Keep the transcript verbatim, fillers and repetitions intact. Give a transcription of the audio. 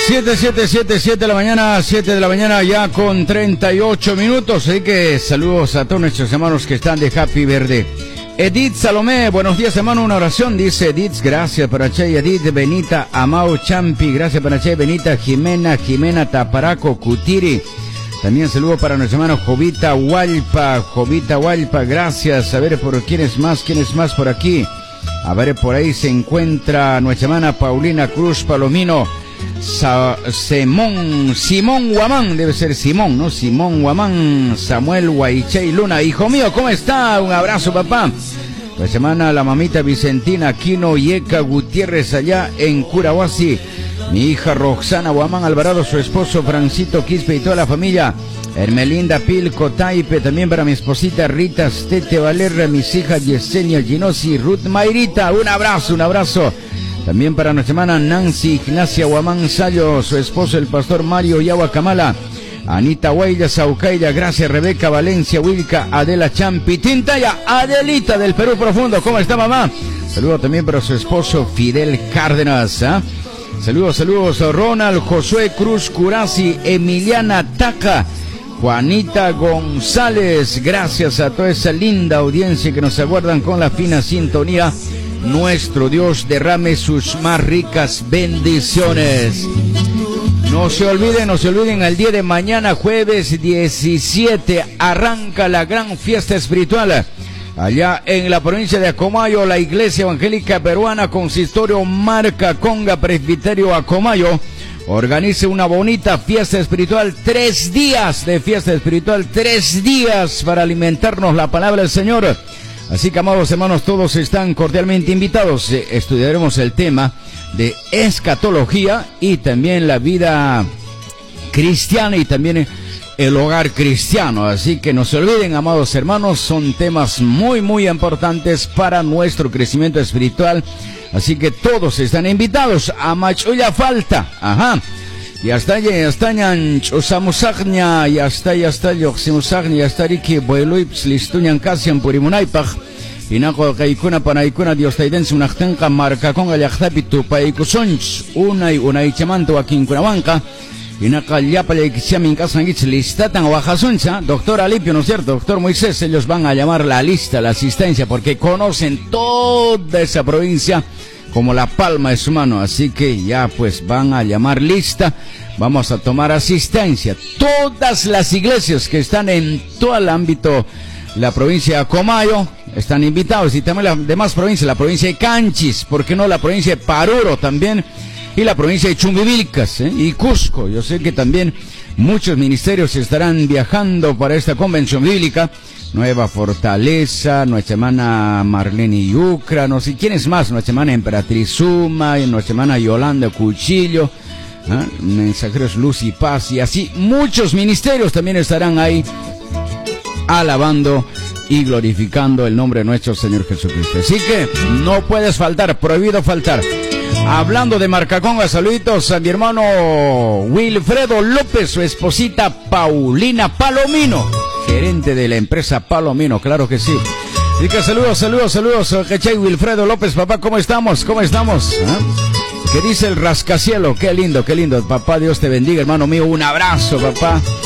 siete, siete, siete, siete de la mañana, siete de la mañana ya con treinta y ocho minutos. Así que saludos a todos nuestros hermanos que están de Happy Verde. Edith Salomé, buenos días hermano, una oración, dice Edith, gracias para Che, Edith Benita Amao Champi, gracias para Che, Benita Jimena, Jimena Taparaco Cutiri. También saludo para nuestro hermano Jovita Hualpa, Jovita Hualpa, gracias. A ver por quién es más, quién es más por aquí. A ver, por ahí se encuentra nuestra hermana Paulina Cruz Palomino. Sa Simón, Simón Guamán, debe ser Simón, ¿no? Simón Guamán, Samuel Guaychay Luna. Hijo mío, ¿cómo está? Un abrazo, papá. La semana, la mamita Vicentina Aquino Yeca Gutiérrez allá en Curahuasi. Mi hija Roxana Guamán Alvarado, su esposo Francito Quispe y toda la familia. Hermelinda Pilco Taipe, también para mi esposita Rita Stete Valerra, mis hijas Yesenia Ginosi, Ruth Mayrita. Un abrazo, un abrazo. También para nuestra hermana Nancy Ignacia Guamán Sayo, su esposo el pastor Mario Yagua Camala, Anita Huayla Saucailla, gracias Rebeca Valencia Wilca, Adela Champi, Tintaya, Adelita del Perú Profundo, ¿cómo está mamá? Saludos también para su esposo Fidel Cárdenas, ¿eh? Saludos, saludos a Ronald Josué Cruz Curasi, Emiliana Taca, Juanita González, gracias a toda esa linda audiencia que nos aguardan con la fina sintonía. Nuestro Dios derrame sus más ricas bendiciones. No se olviden, no se olviden, el día de mañana, jueves diecisiete, arranca la gran fiesta espiritual. Allá en la provincia de Acomayo, la Iglesia Evangélica Peruana, Consistorio Marca Conga, Presbiterio Acomayo, organice una bonita fiesta espiritual, tres días de fiesta espiritual, tres días para alimentarnos la palabra del Señor. Así que, amados hermanos, todos están cordialmente invitados. Eh, estudiaremos el tema de escatología y también la vida cristiana y también el hogar cristiano. Así que no se olviden, amados hermanos, son temas muy, muy importantes para nuestro crecimiento espiritual. Así que todos están invitados. A machulla falta. Ajá. Ya está, ya está, usamusagnia, ya está, ya está, yoximusagnia, ya está, riki, boiluips, listuñan casian purimunaipaj, inako kaikuna panaikuna, dios taidense, unachtenka, marca con alajtapitu, paikusonch, unay, unay chamanto, akinkunabanka, inaka liapa, lexiamin casangich, listatan, oaxasoncha, doctor Alipio, ¿no es cierto? Doctor Moisés, ellos van a llamar la lista, la asistencia, porque conocen toda esa provincia como la palma de su mano, así que ya pues van a llamar lista, vamos a tomar asistencia. Todas las iglesias que están en todo el ámbito, la provincia de Acomayo, están invitados, y también las demás provincias, la provincia de Canchis, ¿por qué no? La provincia de Paruro también, y la provincia de Chumbivilcas, ¿eh? Y Cusco. Yo sé que también muchos ministerios estarán viajando para esta convención bíblica. Nueva Fortaleza, nuestra hermana Marlene Yucra, no sé quién es más, nuestra hermana Emperatriz Suma, y nuestra hermana Yolanda Cuchillo, ¿eh? Mensajeros Luz y Paz, y así muchos ministerios también estarán ahí alabando y glorificando el nombre de nuestro Señor Jesucristo. Así que no puedes faltar, prohibido faltar. Hablando de Marcaconga, saluditos a mi hermano Wilfredo López, su esposita Paulina Palomino, gerente de la empresa Palomino, claro que sí. Así que saludos, saludos, saludos, ¿cachai? Wilfredo López, papá, ¿cómo estamos? ¿Cómo estamos? ¿Ah? ¿Qué dice el rascacielo? Qué lindo, qué lindo. Papá, Dios te bendiga, hermano mío. Un abrazo, papá.